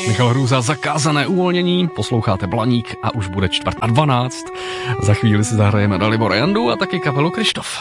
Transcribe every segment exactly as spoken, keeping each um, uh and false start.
Michal Hrůza, Zakázané uvolnění, posloucháte Blaník a už bude čtvrt a dvanáct. Za chvíli si zahrajeme Dalibora Jandu a taky kapelu Krištof.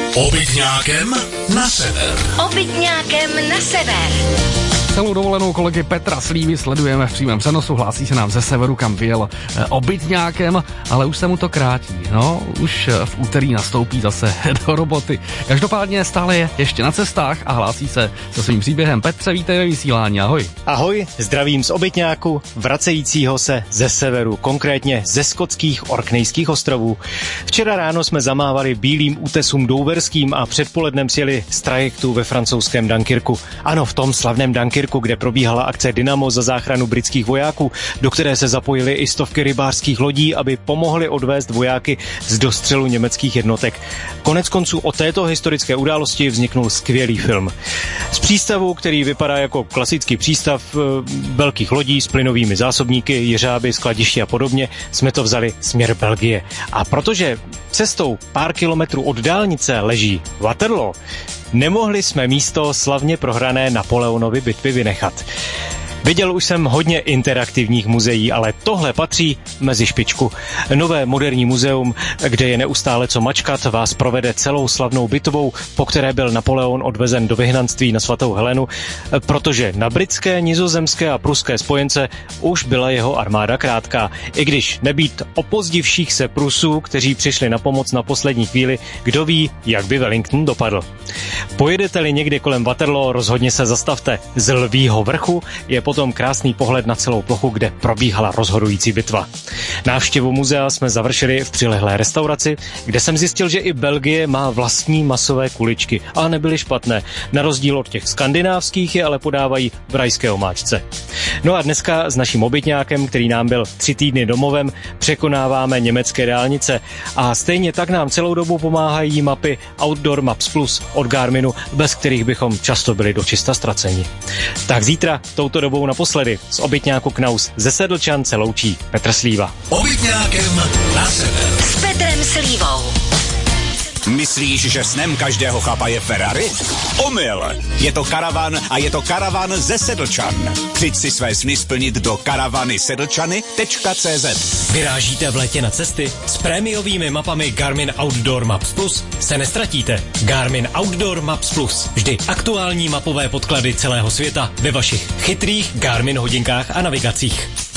Obytňákem na sever. Obytňákem na sever. Celou dovolenou kolegy Petra Slívy sledujeme v přímém přenosu, hlásí se nám ze severu, kam vyjel e, obytňákem, ale už se mu to krátí. No, už v úterý nastoupí zase do roboty. Každopádně stále je ještě na cestách a hlásí se se svým příběhem. Petře, vítej ve vysílání, ahoj. Ahoj, zdravím z obytňáku, vracejícího se ze severu, konkrétně ze skotských Orknejských ostrovů. Včera ráno jsme zamávali bílým útesům douverským a předpolednem sjeli z trajektu ve francouzském Dunkirku. Ano, v tom slavném Dunkirku, kde probíhala akce Dynamo za záchranu britských vojáků, do které se zapojily i stovky rybářských lodí, aby pomohly odvést vojáky z dostřelu německých jednotek. Konec konců o této historické události vzniknul skvělý film. Z přístavu, který vypadá jako klasický přístav velkých lodí s plynovými zásobníky, jeřáby, skladiště a podobně, jsme to vzali směr Belgie. A protože cestou pár kilometrů od dálnice leží Waterloo, nemohli jsme místo slavně prohrané Napoleonovy bitvy vynechat. Viděl už jsem hodně interaktivních muzeí, ale tohle patří mezi špičku. Nové moderní muzeum, kde je neustále co mačkat, vás provede celou slavnou bitvou, po které byl Napoleon odvezen do vyhnanství na svatou Helenu, protože na britské, nizozemské a pruské spojence už byla jeho armáda krátká. I když nebýt opozdivších se Prusů, kteří přišli na pomoc na poslední chvíli, kdo ví, jak by Wellington dopadl. Pojedete-li někde kolem Waterloo, rozhodně se zastavte. Z Lvího vrchu je potom krásný pohled na celou plochu, kde probíhala rozhodující bitva. Návštěvu muzea jsme završili v přilehlé restauraci, kde jsem zjistil, že i Belgie má vlastní masové kuličky a nebyly špatné. Na rozdíl od těch skandinávských je ale podávají v rajské omáčce. No a dneska s naším obytňákem, který nám byl tři týdny domovem, překonáváme německé dálnice a stejně tak nám celou dobu pomáhají mapy Outdoor Maps Plus od Garminu, bez kterých bychom často byli dočista ztraceni. Tak zítra touto dobou naposledy z obytňáku Knaus ze Sedlčan se loučí Petr Slíva. Obytňákem na sever. S Petrem Slívou. Myslíš, že snem každého chlapa je Ferrari? Omyl! Je to karavan a je to karavan ze Sedlčan. Přijď si své sny splnit do karavany sedlčany tečka cé zet. Vyrážíte v létě na cesty? S prémiovými mapami Garmin Outdoor Maps Plus se nestratíte. Garmin Outdoor Maps Plus. Vždy aktuální mapové podklady celého světa ve vašich chytrých Garmin hodinkách a navigacích.